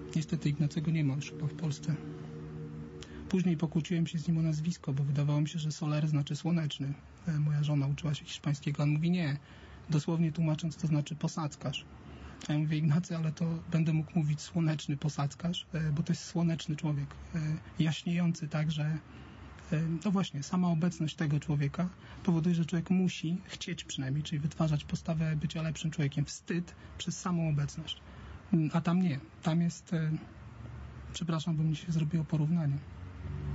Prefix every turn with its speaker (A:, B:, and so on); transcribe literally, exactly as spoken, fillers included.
A: Niestety Ignacego nie ma już chyba w Polsce. Później pokłóciłem się z nim o nazwisko, bo wydawało mi się, że Soler znaczy słoneczny. Moja żona uczyła się hiszpańskiego, on mówi nie. Dosłownie tłumacząc to znaczy posadzkarz. A ja mówię, Ignacy, ale to będę mógł mówić słoneczny posadzkarz, bo to jest słoneczny człowiek. Jaśniejący tak, że no właśnie, sama obecność tego człowieka powoduje, że człowiek musi chcieć przynajmniej, czyli wytwarzać postawę bycia lepszym człowiekiem, wstyd przez samą obecność. A tam nie. Tam jest, przepraszam, bo mi się zrobiło porównanie.